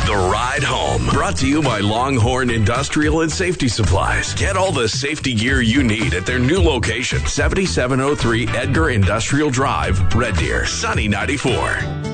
The Ride Home, brought to you by Longhorn Industrial and Safety Supplies. Get all the safety gear you need at their new location, 7703 Edgar Industrial Drive, Red Deer, Sunny 94.